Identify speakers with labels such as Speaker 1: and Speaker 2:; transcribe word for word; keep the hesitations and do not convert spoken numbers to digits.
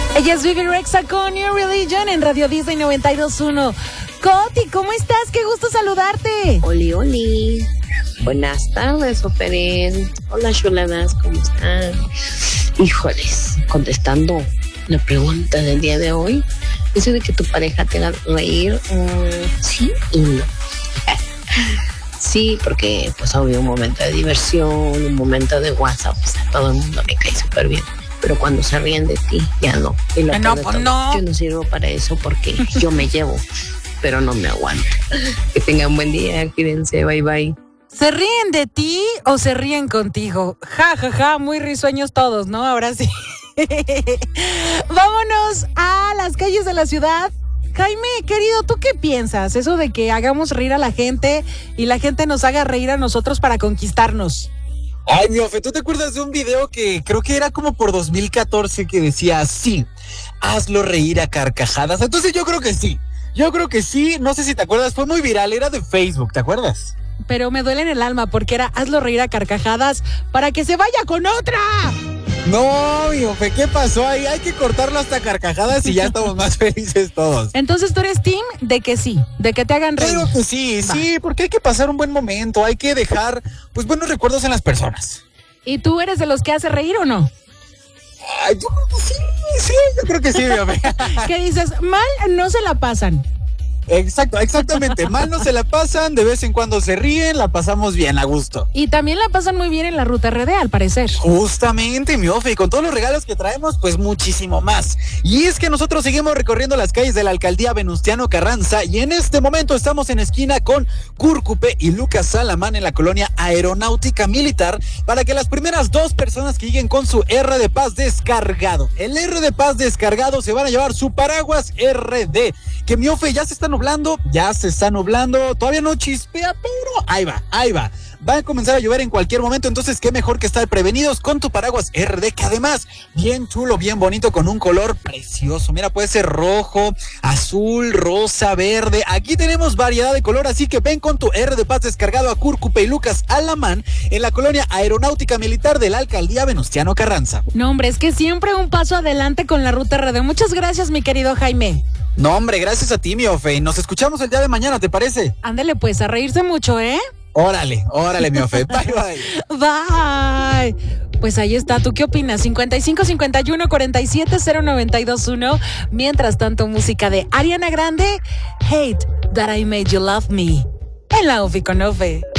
Speaker 1: Ella es Vivi Rexa con New Religion en Radio Disney noventa y dos punto uno. Coti, ¿cómo estás? Qué gusto saludarte.
Speaker 2: Oli, oli. Buenas tardes, Operín. Hola, chuladas, ¿cómo están? Híjoles, contestando la pregunta del día de hoy, eso de que tu pareja te haga reír, um, sí y no. Sí, porque pues obvio un momento de diversión, un momento de WhatsApp, pues a todo el mundo me cae súper bien. Pero cuando se ríen de ti, ya no. Y lo
Speaker 1: no, pues no.
Speaker 2: Yo no sirvo para eso porque yo me llevo, pero no me aguanto. Que tengan buen día, cuídense, bye bye.
Speaker 1: ¿Se ríen de ti o se ríen contigo? Ja, ja, ja, muy risueños todos, ¿no? Ahora sí. Vámonos a las calles de la ciudad. Jaime, querido, ¿tú qué piensas? Eso de que hagamos reír a la gente y la gente nos haga reír a nosotros para conquistarnos.
Speaker 3: Ay, mi Ofe, ¿tú te acuerdas de un video que creo que era como por dos mil catorce que decía, sí, hazlo reír a carcajadas? Entonces yo creo que sí, yo creo que sí, no sé si te acuerdas, fue muy viral, era de Facebook, ¿te acuerdas?
Speaker 1: Pero me duele en el alma porque era hazlo reír a carcajadas para que se vaya con otra.
Speaker 3: No, mi Ofe, ¿qué pasó ahí? Hay que cortarlo hasta carcajadas y ya estamos más felices todos.
Speaker 1: Entonces tú eres team de que sí, de que te hagan reír.
Speaker 3: Creo que sí,
Speaker 1: Va.
Speaker 3: sí, porque hay que pasar un buen momento, hay que dejar pues buenos recuerdos en las personas.
Speaker 1: ¿Y tú eres de los que hace reír o no?
Speaker 3: Ay, yo creo que sí, sí, yo creo que sí, mi Ofe.
Speaker 1: ¿Qué dices? Mal no se la pasan.
Speaker 3: Exacto, exactamente. Mal no se la pasan, de vez en cuando se ríen, la pasamos bien, a gusto.
Speaker 1: Y también la pasan muy bien en la Ruta R D, al parecer.
Speaker 3: Justamente, mi Ofe, y con todos los regalos que traemos, pues muchísimo más. Y es que nosotros seguimos recorriendo las calles de la alcaldía Venustiano Carranza y en este momento estamos en esquina con Cúrcupe y Lucas Salamán en la colonia Aeronáutica Militar para que las primeras dos personas que lleguen con su R de Paz descargado, el R de Paz descargado, se van a llevar su paraguas R D. Que mi Ofe, ya se está nublando, ya se está nublando, todavía no chispea, pero ahí va, ahí va. Va a comenzar a llover en cualquier momento, entonces qué mejor que estar prevenidos con tu paraguas R D, que además, bien chulo, bien bonito, con un color precioso. Mira, puede ser rojo, azul, rosa, verde. Aquí tenemos variedad de color, así que ven con tu R de Paz descargado a Cúrcupe y Lucas Alamán en la colonia Aeronáutica Militar de la alcaldía Venustiano Carranza.
Speaker 1: No, hombre, es que siempre un paso adelante con la Ruta R D. Muchas gracias, mi querido Jaime.
Speaker 3: No, hombre, gracias a ti, mi Ofe, y nos escuchamos el día de mañana, ¿te parece?
Speaker 1: Ándale, pues, a reírse mucho, ¿eh?
Speaker 3: Órale, órale, mi Ofe. Bye, bye.
Speaker 1: Bye. Pues ahí está. ¿Tú qué opinas? cincuenta y cinco cincuenta y uno cuarenta y siete cero noventa y dos uno. Mientras tanto, música de Ariana Grande, Hate That I Made You Love Me. En la Ofi con Ofe.